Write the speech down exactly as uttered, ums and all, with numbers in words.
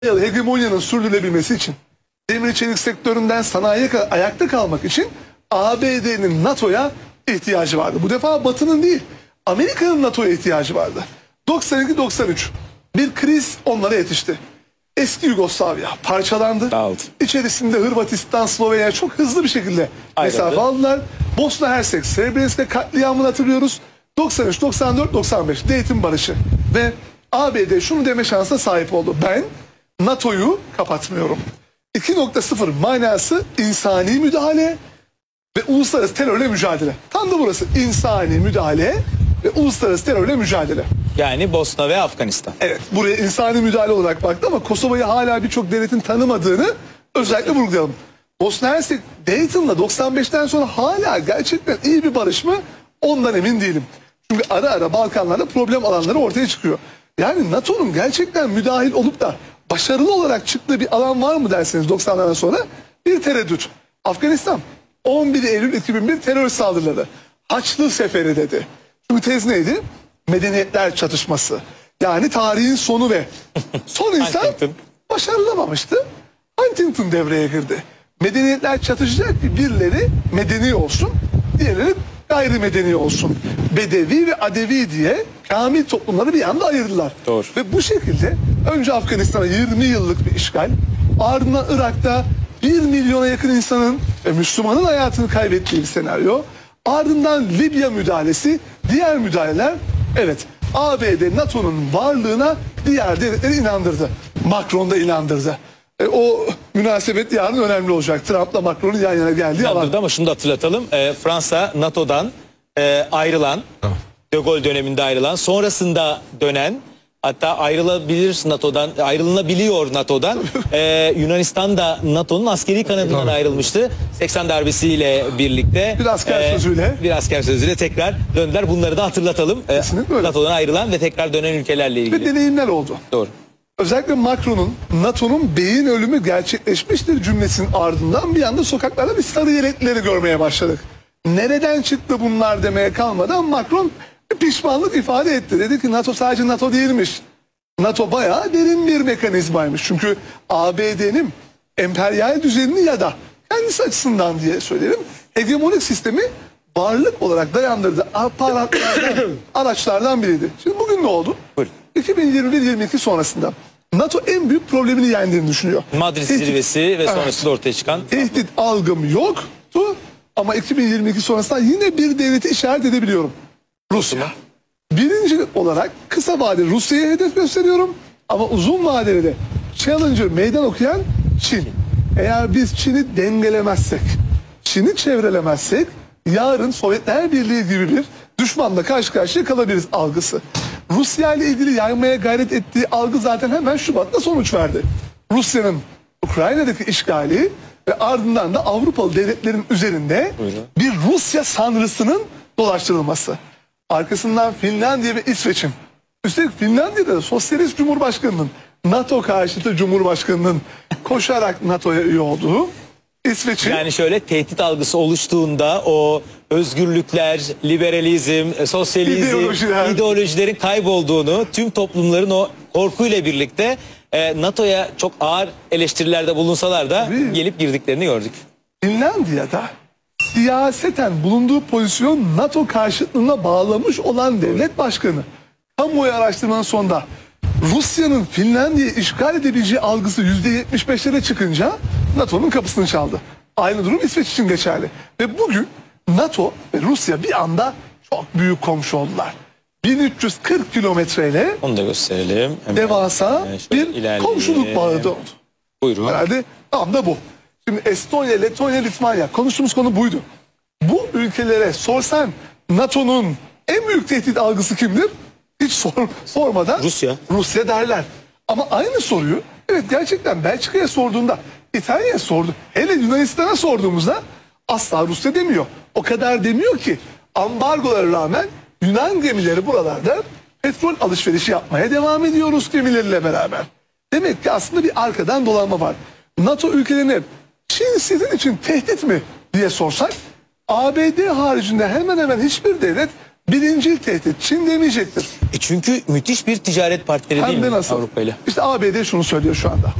hegemonyanın sürdürülebilmesi için, demir çelik sektöründen sanayiye kadar ayakta kalmak için A B D'nin NATO'ya ihtiyacı vardı. Bu defa Batı'nın değil, Amerika'nın NATO'ya ihtiyacı vardı. doksan iki doksan üç bir kriz onlara yetişti. Eski Yugoslavya parçalandı. Dağıldı. İçerisinde Hırvatistan, Slovenya çok hızlı bir şekilde Ayrıldı. mesafe aldılar. Bosna Hersek, Srebrenica katliamını hatırlıyoruz. doksan üç doksan dört doksan beş Dayton Barışı ve A B D şunu deme şansına sahip oldu: ben NATO'yu kapatmıyorum. iki nokta sıfır manası insani müdahale ve uluslararası terörle mücadele. Tam da burası: insani müdahale ve uluslararası terörle mücadele. Yani Bosna ve Afganistan. Evet, buraya insani müdahale olarak baktı ama Kosova'yı hala birçok devletin tanımadığını özellikle vurgulayalım. Bosna Hersek Dayton'la doksan beşten sonra hala gerçekten iyi bir barış mı? Ondan emin değilim. Çünkü ara ara Balkanlarda problem alanları ortaya çıkıyor. Yani NATO'nun gerçekten müdahil olup da başarılı olarak çıktığı bir alan var mı derseniz doksanlardan sonra bir tereddüt. Afganistan on bir Eylül iki bin bir terör saldırıları. Haçlı Seferi dedi. Çünkü tez neydi? Medeniyetler çatışması. Yani tarihin sonu ve son insan başarılamamıştı. Huntington devreye girdi. Medeniyetler çatışacak ki birileri medeni olsun, diğerleri gayrimedeni olsun. Bedevi ve Adevi diye kamil toplumları bir anda ayırdılar. Doğru. Ve bu şekilde önce Afganistan'a yirmi yıllık bir işgal, ardından Irak'ta bir milyona yakın insanın ve Müslümanın hayatını kaybettiği bir senaryo, ardından Libya müdahalesi, diğer müdahaleler. Evet, A B D NATO'nun varlığına diğer devletleri inandırdı. Macron da inandırdı. E, o münasebet yarın önemli olacak. Trump'la Macron'un yan yana geldiği alan. Ama şunu da hatırlatalım. E, Fransa NATO'dan e, ayrılan, tamam. De Gaulle döneminde ayrılan, sonrasında dönen, hatta ayrılabilir NATO'dan, ayrılınabiliyor NATO'dan. ee, Yunanistan da NATO'nun askeri kanadından Tabii. ayrılmıştı. seksen darbesiyle birlikte. Bir asker ee, sözüyle. Bir asker sözüyle tekrar döndüler. Bunları da hatırlatalım. Ee, NATO'dan ayrılan ve tekrar dönen ülkelerle ilgili. Ve deneyimler oldu. Doğru. Özellikle Macron'un NATO'nun beyin ölümü gerçekleşmiştir cümlesinin ardından bir anda sokaklarda bir sarı yelekleri görmeye başladık. Nereden çıktı bunlar demeye kalmadan Macron pişmanlık ifade etti. Dedi ki NATO sadece NATO değilmiş. NATO bayağı derin bir mekanizmaymış. Çünkü A B D'nin emperyal düzenini ya da kendisi açısından diye söylerim, hegemonik sistemi varlık olarak dayandırdığı aparatlardan, araçlardan biriydi. Şimdi bugün ne oldu? Buyurun. iki bin yirmi bir yirmi iki sonrasında NATO en büyük problemini yendiğini düşünüyor. Madrid tehdit, zirvesi ve sonrasında evet. ortaya çıkan... Tehdit algım yoktu ama iki bin yirmi iki sonrasında yine bir devleti işaret edebiliyorum. Rusya. Birinci olarak kısa vadeli Rusya'ya hedef gösteriyorum ama uzun vadeli de Challenger meydan okuyan Çin. Eğer biz Çin'i dengelemezsek, Çin'i çevrelemezsek yarın Sovyetler Birliği gibi bir düşmanla karşı karşıya kalabiliriz algısı. Rusya ile ilgili yaymaya gayret ettiği algı zaten hemen Şubat'ta sonuç verdi. Rusya'nın Ukrayna'daki işgali ve ardından da Avrupalı devletlerin üzerinde Buyurun. bir Rusya sanrısının dolaştırılması. Arkasından Finlandiya ve İsveç'in, üstelik Finlandiya'da da Sosyalist Cumhurbaşkanı'nın, NATO karşıtı Cumhurbaşkanı'nın koşarak NATO'ya üye olduğu, İsveç'in... Yani şöyle tehdit algısı oluştuğunda o özgürlükler, liberalizm, sosyalizm, ideolojiler. ideolojilerin kaybolduğunu, tüm toplumların o korkuyla birlikte e, NATO'ya çok ağır eleştirilerde bulunsalar da Tabii. gelip girdiklerini gördük. Finlandiya'da siyaseten bulunduğu pozisyon NATO karşıtlığına bağlamış olan devlet başkanı, kamuoyu araştırmanın sonunda Rusya'nın Finlandiya'yı işgal edebileceği algısı yüzde yetmiş beşlere çıkınca NATO'nun kapısını çaldı. Aynı durum İsveç için geçerli. Ve bugün NATO ve Rusya bir anda çok büyük komşu oldular. bin üç yüz kırk kilometreyle onu da gösterelim. Hemen devasa bir ilerleyelim. komşuluk bağı doğdu. Buyurun. Herhalde tam da bu. Şimdi Estonya, Letonya, Litvanya, konuştuğumuz konu buydu. Bu ülkelere sorsan NATO'nun en büyük tehdit algısı kimdir? Hiç sor, sormadan Rusya. Rusya derler. Ama aynı soruyu evet gerçekten Belçika'ya sorduğunda, İtalya'ya sordu. Hele Yunanistan'a sorduğumuzda asla Rusya demiyor. O kadar demiyor ki ambargolara rağmen Yunan gemileri buralarda petrol alışverişi yapmaya devam ediyor Rus gemileriyle beraber. Demek ki aslında bir arkadan dolanma var. NATO ülkelerine Çin sizin için tehdit mi diye sorsak A B D haricinde hemen hemen hiçbir devlet birinci tehdit Çin demeyecektir. E çünkü müthiş bir ticaret partneri değil Hem de mi nasıl? Avrupa ile? İşte A B D şunu söylüyor şu anda.